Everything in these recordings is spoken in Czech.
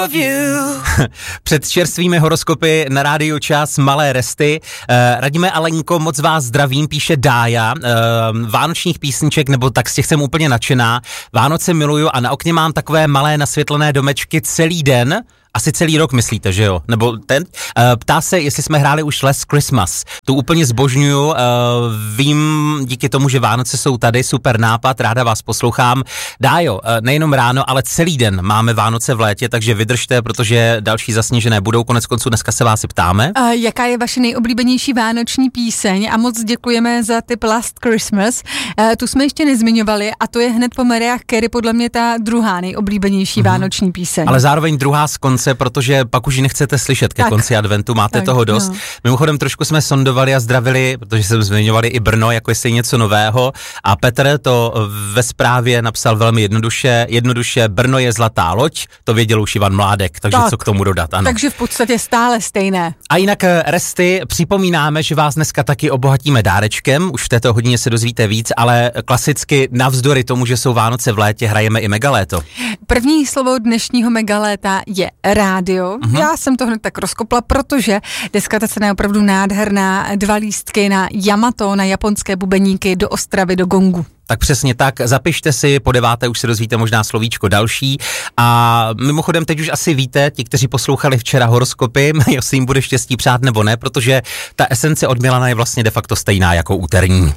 Před čerstvými horoskopy na Rádiu Čas malé resty. Radíme Alenko, moc vás zdravím, píše Dája. Vánočních písniček, nebo tak z těch jsem úplně nadšená. Vánoce miluju a na okně mám takové malé nasvětlené domečky celý den. Asi celý rok myslíte, že jo? Nebo ten? Ptá se, jestli jsme hráli už Last Christmas. Tu úplně zbožňuju. Vím díky tomu, že Vánoce jsou tady, super nápad, ráda vás poslouchám. Dájo, nejenom ráno, ale celý den máme Vánoce v létě, takže vydržte, protože další zasněžené budou. Konec konců dneska se vás i ptáme. Jaká je vaše nejoblíbenější vánoční píseň? A moc děkujeme za tip Last Christmas. Tu jsme ještě nezmiňovali a to je hned po Mariah Carey podle mě ta druhá nejoblíbenější vánoční píseň. Ale zároveň druhá z konce, protože pak už ji nechcete slyšet ke konci adventu, máte toho dost. No. Mimochodem trošku jsme sondovali a zdravili, protože jsme zmiňovali i Brno, jako jestli něco nového, a Petr to ve zprávě napsal velmi jednoduše, Brno je zlatá loď, to věděl už Ivan Mládek, takže tak, co k tomu dodat, ano. Takže v podstatě stále stejné. A jinak resty, připomínáme, že vás dneska taky obohatíme dárečkem, už v této hodině se dozvíte víc, ale klasicky navzdory tomu, že jsou Vánoce v létě, hrajeme i megaléto. První slovo dnešního megaléta je rádio. Já jsem to hned tak rozkopla, protože deska ta cena je opravdu nádherná. 2 lístky na Yamato, na japonské bubeníky do Ostravy, do Gongu. Tak přesně tak, zapište si, po 9. už se dozvíte možná slovíčko další. A mimochodem teď už asi víte, ti, kteří poslouchali včera horoskopy, jestli jim bude štěstí přát nebo ne, protože ta esence od Milana je vlastně de facto stejná jako úterní.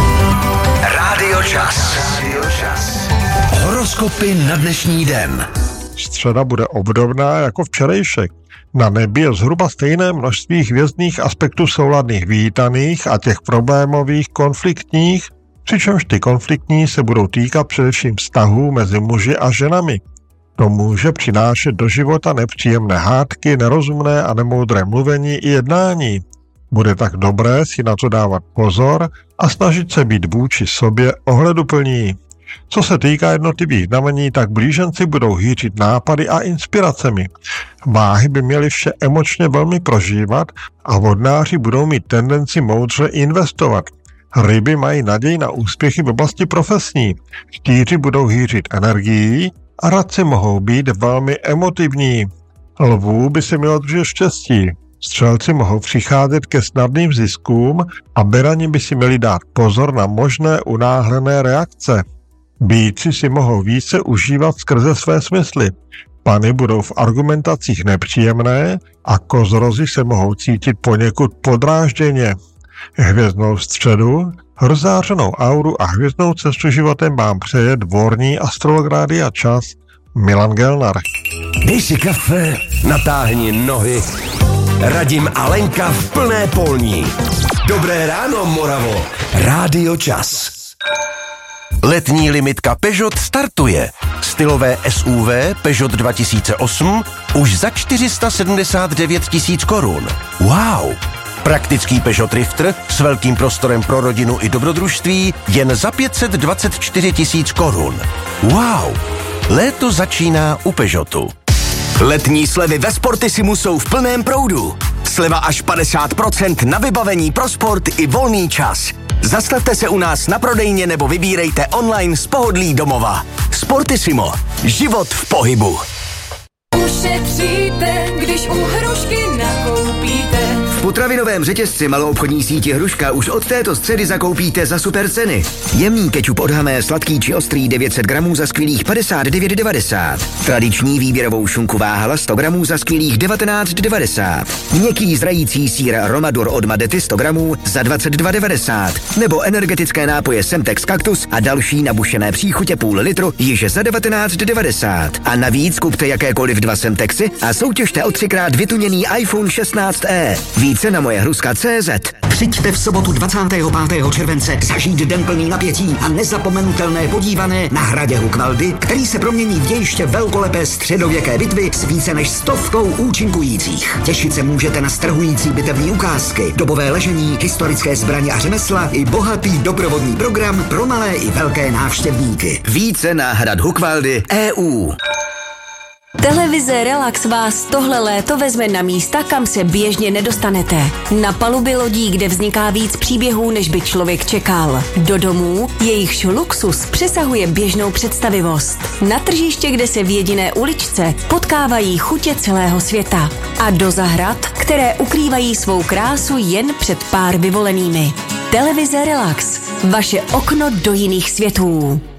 Rádio Čas. Horoskopy na dnešní den. Středa bude obdobná jako včerejšek. Na nebi je zhruba stejné množství hvězdných aspektů souladných vítaných a těch problémových konfliktních, přičemž ty konfliktní se budou týkat především vztahů mezi muži a ženami. To může přinášet do života nepříjemné hádky, nerozumné a nemoudré mluvení i jednání. Bude tak dobré si na to dávat pozor a snažit se být vůči sobě ohleduplní. Co se týká jednotlivých znamení, tak blíženci budou hýřit nápady a inspiracemi. Váhy by měly vše emočně velmi prožívat a vodnáři budou mít tendenci moudře investovat. Ryby mají naději na úspěchy v oblasti profesní. Štíři budou hýřit energií a radci mohou být velmi emotivní. Lvů by se mělo držet štěstí. Střelci mohou přicházet ke snadným ziskům a berani by si měli dát pozor na možné unáhlené reakce. Býci si mohou více užívat skrze své smysly. Pany budou v argumentacích nepříjemné a kozorozy se mohou cítit poněkud podrážděně. Hvězdnou středu, rozzářenou auru a hvězdnou cestu životem vám přeje dvorní astrolog Rádia Čas Milan Gelnar. Dej si kafe, natáhni nohy. Radim a Lenka v plné polní. Dobré ráno, Moravo. Rádio Čas. Letní limitka Peugeot startuje. Stylové SUV Peugeot 2008 už za 479 000 korun. Wow! Praktický Peugeot Drifter s velkým prostorem pro rodinu i dobrodružství jen za 524 000 korun. Wow! Léto začíná u Peugeotu. Letní slevy ve Sportissimu jsou v plném proudu. Sleva až 50% na vybavení pro sport i volný čas. Zastavte se u nás na prodejně nebo vybírejte online z pohodlí domova. Sportissimo. Život v pohybu. Ušetříte, když u Hrušky nakoupíte. V potravinovém řetězci maloobchodní síti Hruška už od této středy zakoupíte za super ceny. Jemný kečup od Hamé, sladký či ostrý 900 gramů za skvělých 59,90. Tradiční výběrovou šunku Váhala 100 gramů za skvělých 19,90. Měkký zrající sýr Romadur od Madety 100 gramů za 22,90. Nebo energetické nápoje Semtex Cactus a další nabušené příchutě půl litru již za 19,90. A navíc kupte jakékoliv 2 Semtexy a soutěžte o 3x vytuněný iPhone 16e. Více na mojehruska.cz. Přijďte v sobotu 25. července zažít den plný napětí a nezapomenutelné podívané na hradě Hukvaldy, který se promění v dějiště velkolepé středověké bitvy s více než 100 účinkujících. Těšit se můžete na strhující bitevní ukázky, dobové ležení, historické zbraně a řemesla i bohatý doprovodný program pro malé i velké návštěvníky. Více na hrad Hukvaldy EU. Televize Relax vás tohle léto vezme na místa, kam se běžně nedostanete. Na paluby lodí, kde vzniká víc příběhů, než by člověk čekal. Do domů, jejichž luxus přesahuje běžnou představivost. Na tržiště, kde se v jediné uličce potkávají chutě celého světa. A do zahrad, které ukrývají svou krásu jen před pár vyvolenými. Televize Relax. Vaše okno do jiných světů.